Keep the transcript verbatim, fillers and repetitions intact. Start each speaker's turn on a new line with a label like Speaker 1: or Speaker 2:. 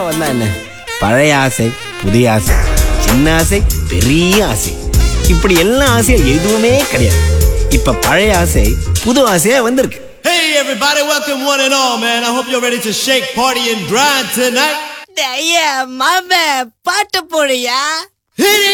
Speaker 1: வந்தா என்ன? பழைய ஆசை, புதிய ஆசை, சின்ன ஆசை, பெரிய ஆசை, இப்படி எல்லா ஆசையும் எதுவுமே கிடையாது. இப்ப பழைய ஆசை புது ஆசையா வந்திருக்கு.
Speaker 2: Hey everybody, welcome one and all, man. I hope you're ready to shake, party and grind tonight.
Speaker 3: ஐயா மாம பாட்டு போடுயா.
Speaker 2: Hit it!